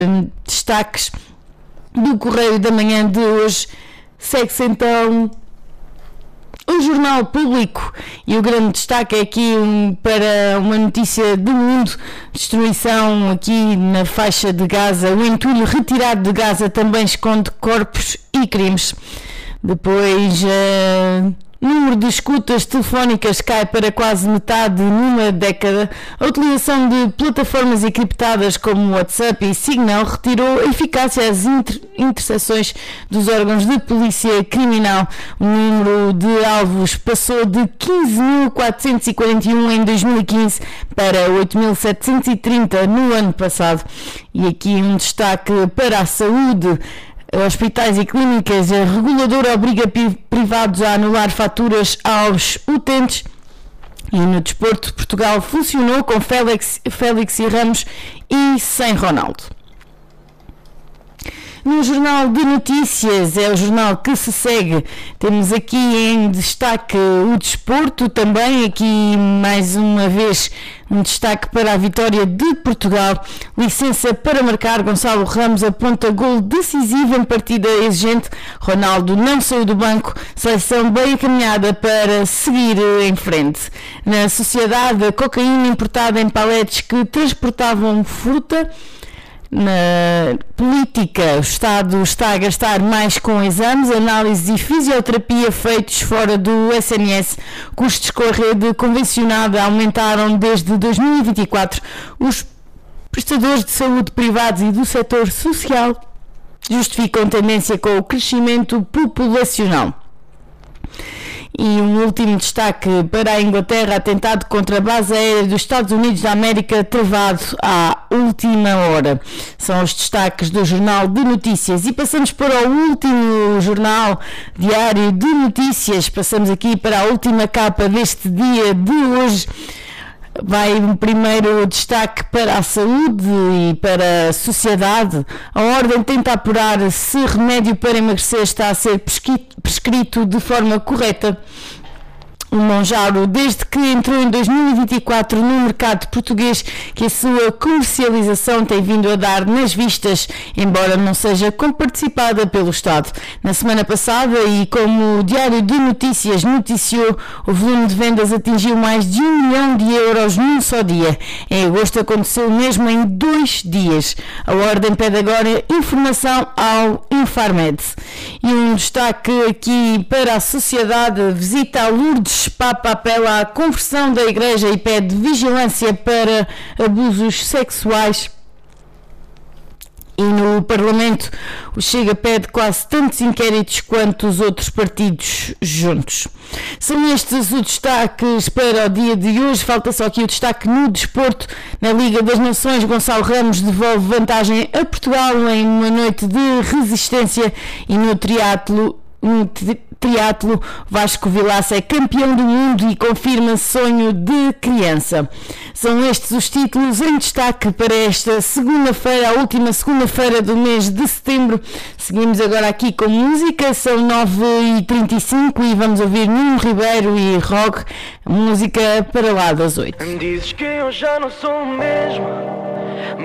destaques do Correio da Manhã de hoje. Segue-se então o Jornal Público e o grande destaque é aqui para uma notícia do mundo: destruição aqui na faixa de Gaza. O entulho retirado de Gaza também esconde corpos e crimes. Depois, número de escutas telefónicas cai para quase metade numa década. A utilização de plataformas encriptadas como WhatsApp e Signal retirou a eficácia às interseções dos órgãos de polícia criminal. O número de alvos passou de 15.441 em 2015 para 8.730 no ano passado. E aqui um destaque para a saúde. Hospitais e clínicas. A reguladora obriga privados a anular faturas aos utentes. E no desporto, Portugal funcionou com Félix e Ramos e sem Ronaldo. No Jornal de Notícias, é o jornal que se segue, temos aqui em destaque o desporto, também aqui mais uma vez um destaque para a vitória de Portugal. Licença para marcar, Gonçalo Ramos aponta gol decisivo em partida exigente. Ronaldo não saiu do banco, seleção bem encaminhada para seguir em frente. Na sociedade, a cocaína importada em paletes que transportavam fruta. Na política, o Estado está a gastar mais com exames, análises e fisioterapia feitos fora do SNS. Custos com a rede convencionada aumentaram desde 2024. Os prestadores de saúde privados e do setor social justificam tendência com o crescimento populacional. E um último destaque para a Inglaterra: atentado contra a base aérea dos Estados Unidos da América travado à última hora. São os destaques do Jornal de Notícias. E passamos para o último jornal, Diário de Notícias. Passamos aqui para a última capa deste dia de hoje. Vai um primeiro destaque para a saúde e para a sociedade. A Ordem tenta apurar se remédio para emagrecer está a ser prescrito de forma correta. O Monjaro, desde que entrou em 2024 no mercado português, que a sua comercialização tem vindo a dar nas vistas, embora não seja comparticipada pelo Estado. Na semana passada, e como o Diário de Notícias noticiou, o volume de vendas atingiu mais de 1 milhão de euros num só dia. Em agosto aconteceu mesmo em 2 dias. A Ordem pede agora informação ao Infarmed. E um destaque aqui para a sociedade: visita a Lourdes. Papa apela à conversão da Igreja e pede vigilância para abusos sexuais. E no Parlamento, o Chega pede quase tantos inquéritos quanto os outros partidos juntos. São estes os destaques para o dia de hoje. Falta só aqui o destaque no desporto. Na Liga das Nações, Gonçalo Ramos devolve vantagem a Portugal em uma noite de resistência. E no triatlo, Vasco Vilaça é campeão do mundo e confirma sonho de criança. São estes os títulos em destaque para esta segunda-feira, a última segunda-feira do mês de setembro. Seguimos agora aqui com música, são 9h35 e vamos ouvir Nuno Ribeiro e Rock, música para lá das 8. Dizes que eu já não sou o mesmo,